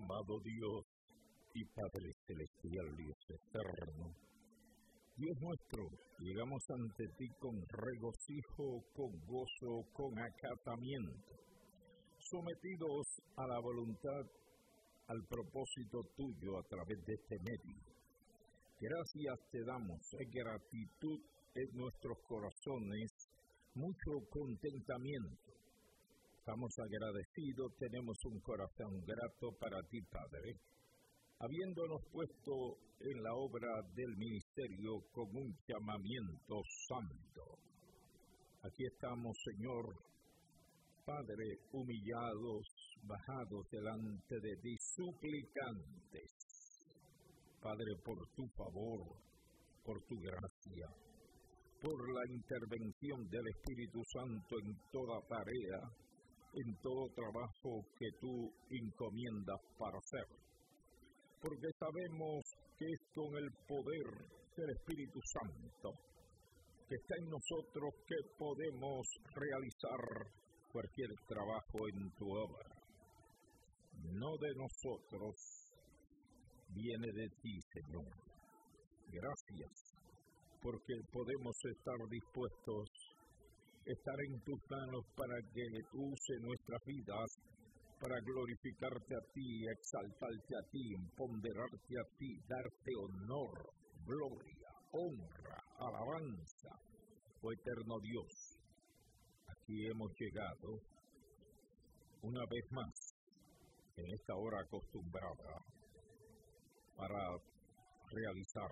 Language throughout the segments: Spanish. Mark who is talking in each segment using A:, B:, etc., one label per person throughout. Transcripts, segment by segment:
A: Amado Dios y Padre Celestial, Dios eterno, Dios nuestro, llegamos ante ti con regocijo, con gozo, con acatamiento, sometidos a la voluntad, al propósito tuyo a través de este medio. Gracias te damos, gratitud en nuestros corazones, mucho contentamiento. Estamos agradecidos, tenemos un corazón grato para ti, Padre, habiéndonos puesto en la obra del ministerio con un llamamiento santo. Aquí estamos, Señor, Padre, humillados, bajados delante de ti, suplicantes, Padre, por tu favor, por tu gracia, por la intervención del Espíritu Santo en toda tarea, en todo trabajo que tú encomiendas para hacer. Porque sabemos que es con el poder del Espíritu Santo que está en nosotros que podemos realizar cualquier trabajo en tu obra. No de nosotros, viene de ti, Señor. Gracias, porque podemos estar dispuestos estar en tus manos para que tú uses nuestras vidas, para glorificarte a ti, exaltarte a ti, ponderarte a ti, darte honor, gloria, honra, alabanza, oh eterno Dios. Aquí hemos llegado una vez más en esta hora acostumbrada para realizar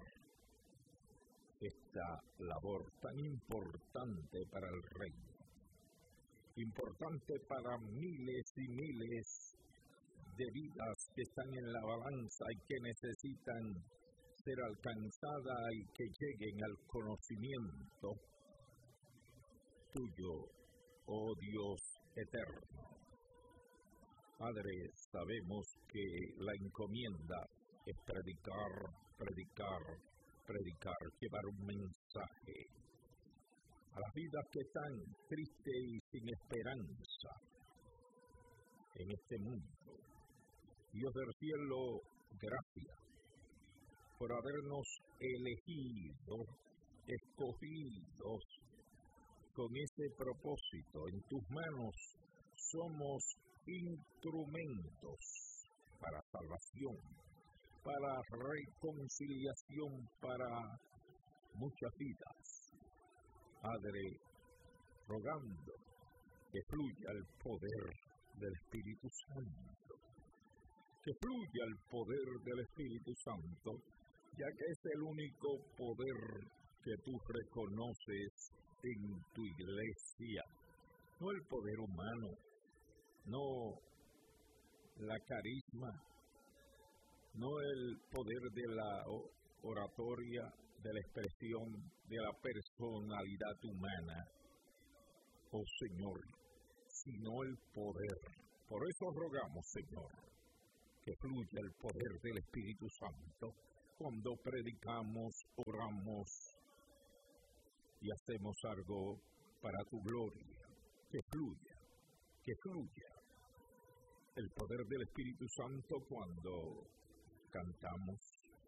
A: esta labor tan importante para el reino, importante para miles y miles de vidas que están en la balanza y que necesitan ser alcanzadas y que lleguen al conocimiento tuyo, oh Dios eterno. Padre, sabemos que la encomienda es predicar, llevar un mensaje a las vidas que están tristes y sin esperanza en este mundo. Dios del cielo, gracias por habernos elegido, escogidos con ese propósito. En tus manos somos instrumentos para salvación, para reconciliación, para muchas vidas. Padre, rogando que fluya el poder del Espíritu Santo, que fluya el poder del Espíritu Santo, ya que es el único poder que tú reconoces en tu iglesia, no el poder humano, no la carisma, no el poder de la oratoria, de la expresión, de la personalidad humana, oh Señor, sino el poder. Por eso rogamos, Señor, que fluya el poder del Espíritu Santo cuando predicamos, oramos y hacemos algo para tu gloria. Que fluya el poder del Espíritu Santo cuando cantamos,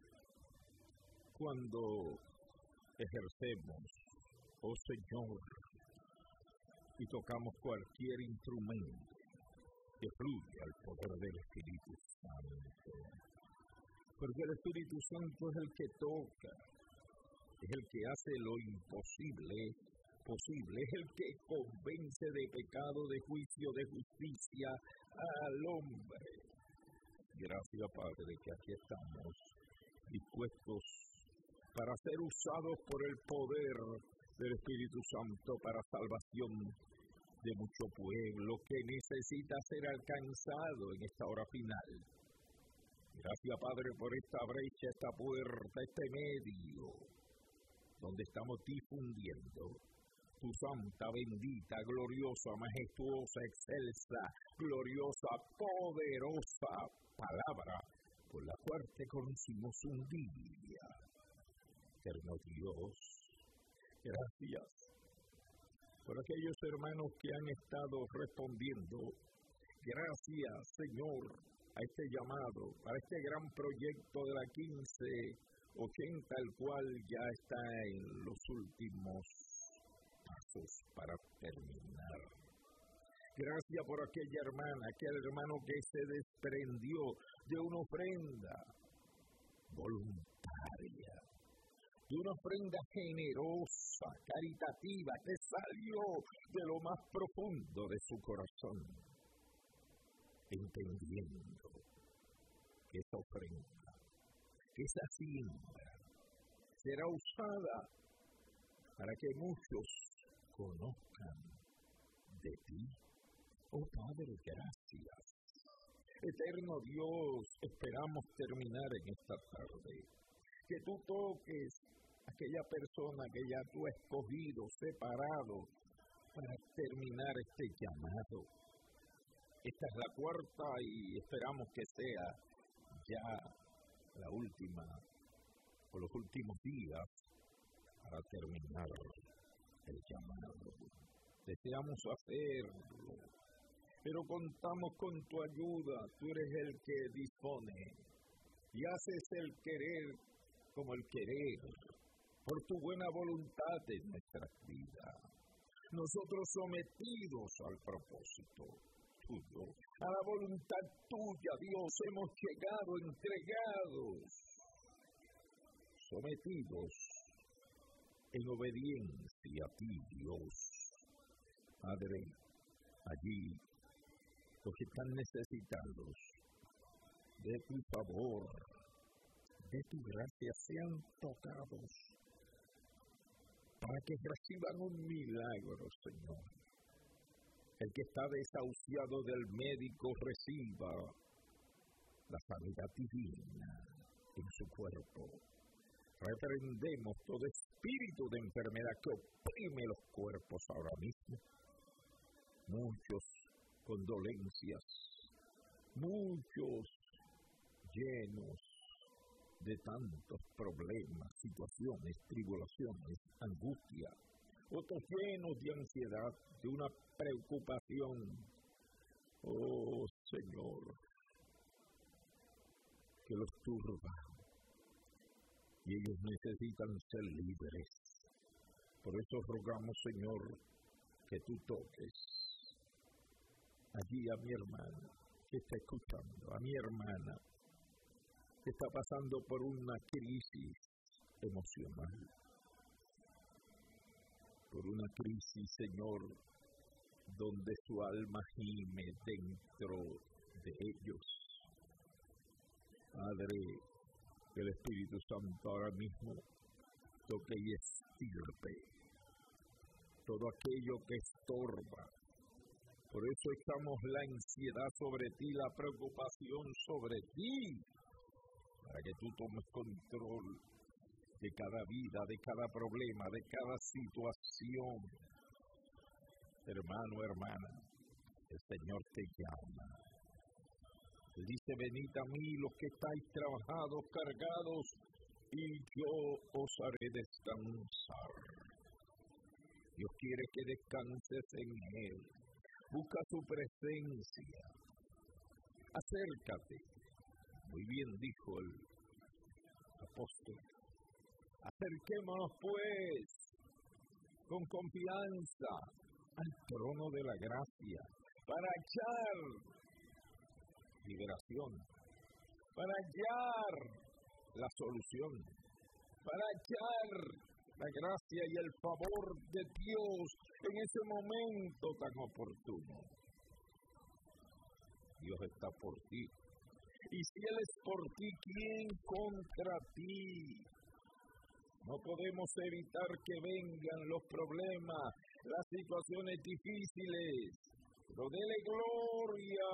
A: cuando ejercemos, oh Señor, y tocamos cualquier instrumento. Que fluya el poder del Espíritu Santo. Porque el Espíritu Santo es el que toca, es el que hace lo imposible posible, es el que convence de pecado, de juicio, de justicia al hombre. Gracias, Padre, que aquí estamos dispuestos para ser usados por el poder del Espíritu Santo para salvación de mucho pueblo que necesita ser alcanzado en esta hora final. Gracias, Padre, por esta brecha, esta puerta, este medio, donde estamos difundiendo tu santa, bendita, gloriosa, majestuosa, excelsa, gloriosa, poderosa palabra, por la cual te conocimos un día. Eterno Dios, gracias por aquellos hermanos que han estado respondiendo. Gracias, Señor, a este llamado, a este gran proyecto de la 1580, el cual ya está en los últimos pasos para terminar. Gracias por aquella hermana, aquel hermano que se desprendió de una ofrenda voluntaria, de una ofrenda generosa, caritativa, que salió de lo más profundo de su corazón, entendiendo que esa ofrenda, que esa siembra, será usada para que muchos conozcan de ti. Oh Padre, gracias. Eterno Dios, esperamos terminar en esta tarde. Que tú toques a aquella persona que ya tú has escogido, separado, para terminar este llamado. Esta es la cuarta y esperamos que sea ya la última, o los últimos días, para terminar el llamado. Deseamos hacerlo, pero contamos con tu ayuda. Tú eres el que dispone y haces el querer como el querer, por tu buena voluntad en nuestra vida. Nosotros sometidos al propósito tuyo, a la voluntad tuya, Dios, hemos llegado entregados, sometidos en obediencia a ti, Dios. Padre, allí los que están necesitados de tu favor, de tu gracia, sean tocados para que reciban un milagro, Señor. El que está desahuciado del médico reciba la sanidad divina en su cuerpo. Reprendemos todo espíritu de enfermedad que oprime los cuerpos ahora mismo. Muchos con dolencias, muchos llenos de tantos problemas, situaciones, tribulaciones, angustia, otros llenos de ansiedad, de una preocupación. Oh Señor, que los turba y ellos necesitan ser libres. Por eso rogamos, Señor, que tú toques allí a mi hermana que está escuchando, a mi hermana que está pasando por una crisis emocional, por una crisis, Señor, donde su alma gime dentro de ellos. Padre, que el Espíritu Santo ahora mismo toque y estirpe todo aquello que estorba. Por eso echamos la ansiedad sobre ti, la preocupación sobre ti, para que tú tomes control de cada vida, de cada problema, de cada situación. Hermano, hermana, el Señor te llama. Te dice, venid a mí los que estáis trabajados, cargados, y yo os haré descansar. Dios quiere que descanses en Él. Busca su presencia. Acércate. Muy bien dijo el apóstol. Acerquémonos pues con confianza al trono de la gracia para hallar liberación, para hallar la solución, para hallar la gracia y el favor de Dios en ese momento tan oportuno. Dios está por ti. Y si Él es por ti, ¿quién contra ti? No podemos evitar que vengan los problemas, las situaciones difíciles, pero dele gloria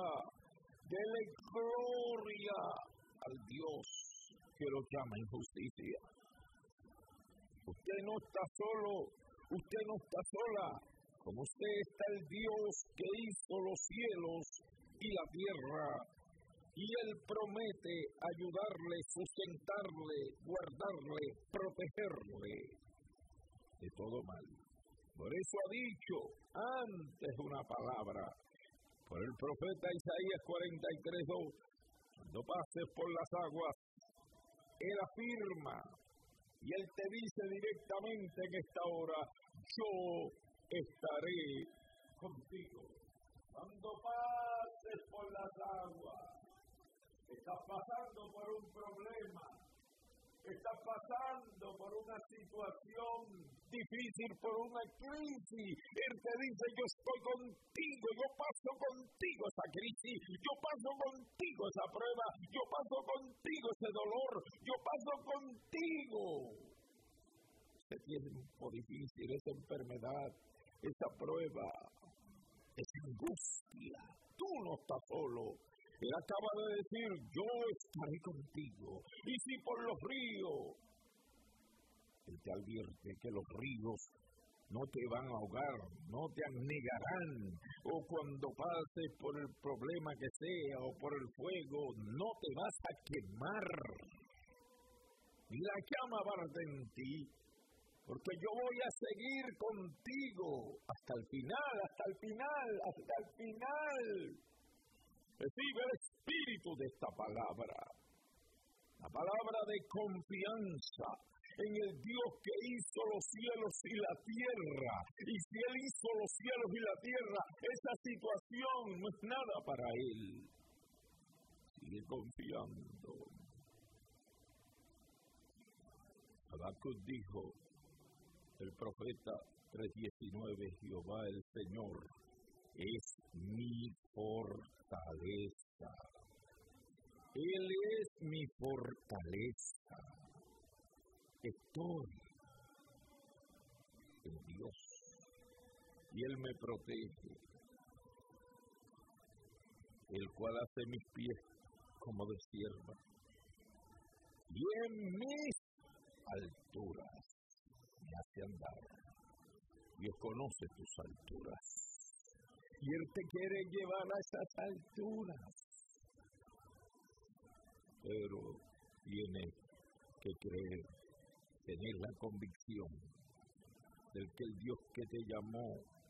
A: al Dios que lo llama en justicia. Usted no está solo, usted no está sola, con usted está el Dios que hizo los cielos y la tierra. Y Él promete ayudarle, sustentarle, guardarle, protegerle de todo mal. Por eso ha dicho antes una palabra por el profeta Isaías 43:2, Cuando pases por las aguas, Él afirma, y Él te dice directamente en esta hora, yo estaré contigo. Cuando pases por las aguas, estás pasando por un problema, estás pasando por una situación difícil, por una crisis. Él te dice, yo estoy contigo, yo paso contigo esa crisis, yo paso contigo esa prueba, yo paso contigo ese dolor, yo paso contigo ese tiempo difícil, esa enfermedad, esa prueba, esa angustia. Tú no estás solo. Él acaba de decir, yo estaré contigo. Y si por los ríos, Él te advierte que los ríos no te van a ahogar, no te anegarán, o cuando pases por el problema que sea, o por el fuego, no te vas a quemar. Y la llama va a arder en ti, porque yo voy a seguir contigo hasta el final, hasta el final, hasta el final. Recibe el espíritu de esta palabra, la palabra de confianza en el Dios que hizo los cielos y la tierra. Y si Él hizo los cielos y la tierra, esa situación no es nada para Él. Sigue confiando. Habacuc dijo, el profeta 3:19, Jehová el Señor es mi fortaleza. Él es mi fortaleza. Estoy en Dios y Él me protege, el cual hace mis pies como de sierva y en mis alturas me hace andar. Dios conoce tus alturas y Él te quiere llevar a esas alturas, pero tienes que creer, tener la convicción del que el Dios que te llamó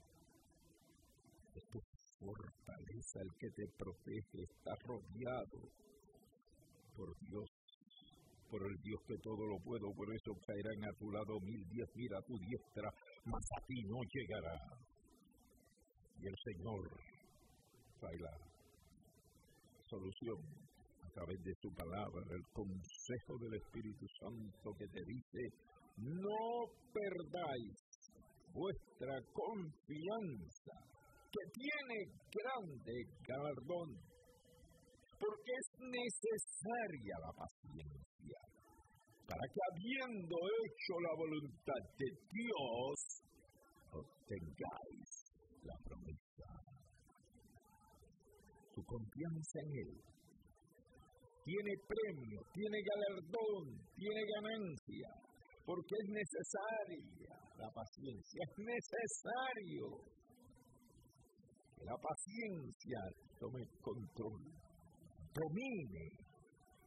A: es tu fortaleza, el que te protege, está rodeado por Dios, por el Dios que todo lo puede. Por eso caerán a tu lado 10,000 a tu diestra, mas a ti no llegará. Y el Señor trae la solución a través de su palabra, el consejo del Espíritu Santo que te dice, no perdáis vuestra confianza, que tiene grande galardón, porque es necesaria la paciencia, para que habiendo hecho la voluntad de Dios, obtengáis la promesa. Tu confianza en Él tiene premio, tiene galardón, tiene ganancia, porque es necesaria la paciencia, es necesario que la paciencia tome control, domine